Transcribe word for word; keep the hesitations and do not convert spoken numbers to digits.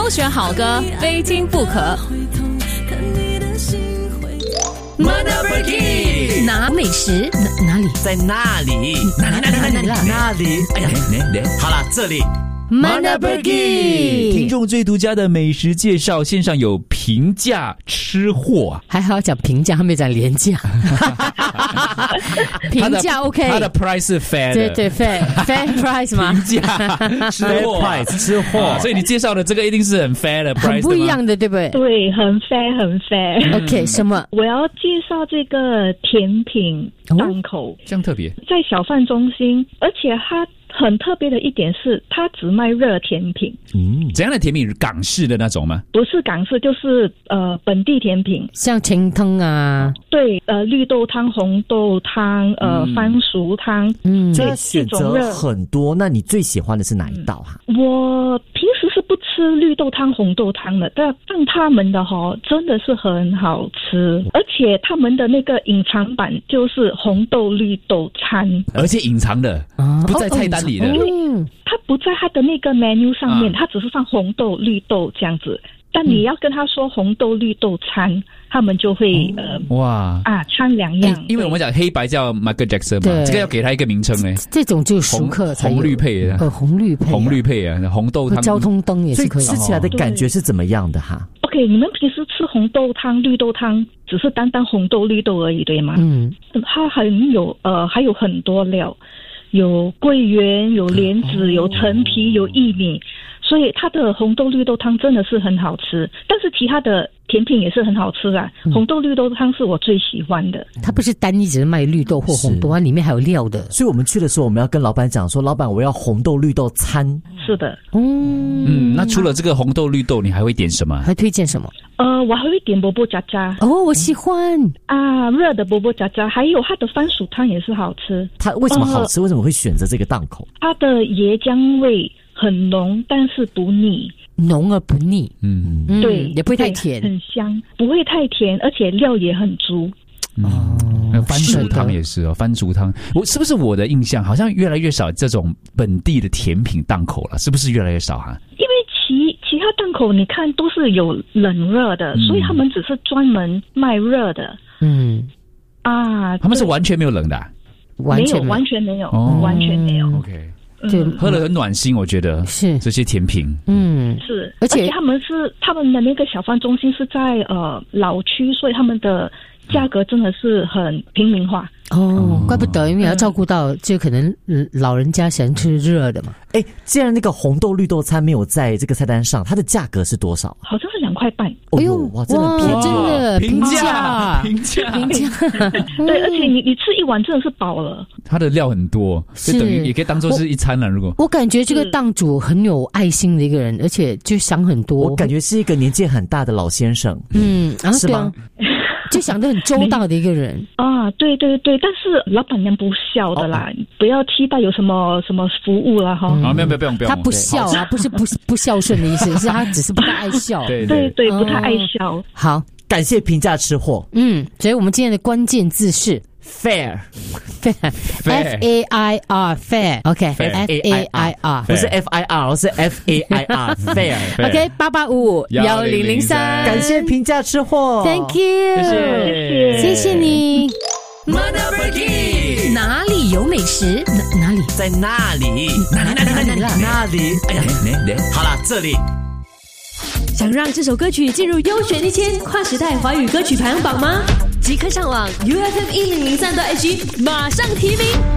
挑选好歌，非听不可。 Manabergi 拿美食哪哪里？ 在那里？ 哪里哪里哪里哪里？ 那里？哎呀，好了，这里。 Manabergi 听众最独家的美食介绍，线上有平价吃货啊， 还好讲平价，他没讲廉价。平价 OK， 它的 price 是 fair 的， 对对 fair fair price 吗？ 平价吃货 price 吃货、 啊，所以你介绍的这个一定是很 fair 的 price， 很不一样的，对不对？ 对，很 fair 很 fair。 OK， 什么？ 我要介绍这个甜品档口， 哦、这样特别， 在小贩中心，而且它很特别的一点是，它只卖热甜品。 嗯，怎样的甜品？港式的那种吗？ 不是港式，就是呃本地甜品， 像清汤啊， 对，呃绿豆汤、红豆汤、呃、嗯、番薯汤， 嗯， 这选择很多。那你最喜欢的是哪一道哈、 嗯？我平时是不吃绿豆汤、红豆汤的，但但他们的哈、哦、真的是很好吃，而且他们的那个隐藏版就是红豆绿豆餐， 而且隐藏的， 啊、 不在菜单里的， 嗯，它不在它的那个 menu 上面， 啊、 它只是放红豆、绿豆这样子。但你要跟他说红豆绿豆餐，他们就会、哦、呃哇啊餐两样、欸， 因为我们讲黑白叫 Michael Jackson 嘛，这个要给他一个名称呢。 这种就熟客才有红绿配的， 呃红绿配、啊、 红绿配啊，红豆汤、 交通灯也是可以。 所以吃起来的感觉是怎么样的哈 ？OK， 你们平时吃红豆汤、绿豆汤，只是单单红豆绿豆而已，对吗？ 嗯， 它很有呃还有很多料，有桂圆，有莲子，哦、有陈皮，有薏米。所以它的红豆绿豆汤真的是很好吃，但是其他的甜品也是很好吃啊。嗯、红豆绿豆汤是我最喜欢的。 它不是单一只是卖绿豆或红豆，它里面还有料的。 所以我们去的时候，我们要跟老板讲说，老板我要红豆绿豆餐。 是的， 嗯嗯，那除了这个红豆绿豆，你还会点什么？ 还推荐什么？ 呃，我还会点波波炸炸。 哦，我喜欢啊，热的波波炸炸，还有它的番薯汤也是好吃。 它为什么好吃？呃、为什么会选择这个档口？ 它的椰浆味很浓，但是不腻， 浓而不腻。 嗯， 对， 也不会太甜， 很香，不会太甜，而且料也很足。 哦，番薯汤也是哦，番薯汤，我是不是我的印象好像越来越少这种本地的甜品档口了？是不是越来越少哈？ 因为其其他档口你看都是有冷热的，嗯、所以他们只是专门卖热的。 嗯， 啊， 他们是完全没有冷的、啊， 完全没有，完全没有， 哦、 完全没有。 OK。 对， 喝了很暖心，我觉得是这些甜品， 嗯， 是， 而且而且他们是他们的那个小贩中心是在呃老区，所以他们的价格真的是很平民化。 哦，怪不得，因为要照顾到，就可能老人家喜欢吃热的嘛。 哎，既然那个红豆绿豆餐没有在这个菜单上，它的价格是多少？ 好像是两块半。 哎呦，哇，真的很便宜， 真的平价， 平价， 平价。 对，而且你你吃一碗真的是饱了。 它的料很多，就等于也可以当做是一餐了。如果我感觉这个档主很有爱心的一个人，而且就想很多。 我感觉是一个年纪很大的老先生。 嗯，啊， 是吗？ 就想得很周到的一个人啊，对对对，但是老板娘不孝的啦，哦、不要期待有什么什么服务啦哈。 啊，没有没有不用不用， 他不孝啊，不是不不孝顺的意思，是他只是不太爱孝。 对对对，不太爱孝。 好， 感谢平价吃货。 嗯，所以我们今天的关键字是 fair， F A I R，fair，OK，F A I R， 不是 F I R， 是 F A I R，fair。 OK， 八八五五幺零零三， 感谢平价吃货 ，Thank you， 谢谢谢谢你。 Manabergi 哪里有美食？哪哪里？ 在那里？ 哪里哪里哪里哪里？ 那里？哎呀，好了，这里。 想让这首歌曲进入优选一千跨时代华语歌曲排行榜吗？即刻上网 U F M 一零零三的 I G， 马上提名。